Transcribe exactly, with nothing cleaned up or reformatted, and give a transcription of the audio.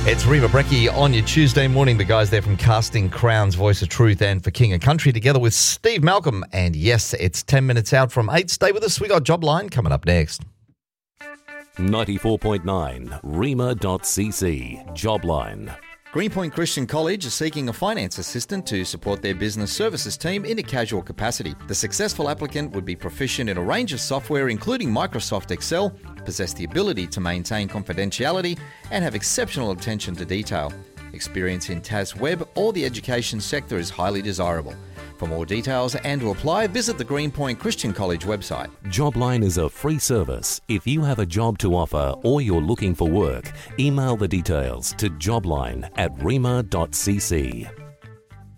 It's Rima Breckie on your Tuesday morning. The guys there from Casting Crowns, Voice of Truth and For King and Country together with Steve Malcolm. And yes, it's ten minutes out from eight. Stay with us. We got Jobline coming up next. ninety-four point nine rima dot c c Jobline. Greenpoint Christian College is seeking a finance assistant to support their business services team in a casual capacity. The successful applicant would be proficient in a range of software including Microsoft Excel, possess the ability to maintain confidentiality, and have exceptional attention to detail. Experience in T A S Web or the education sector is highly desirable. For more details and to apply, visit the Greenpoint Christian College website. Jobline is a free service. If you have a job to offer or you're looking for work, email the details to jobline at rima dot c c.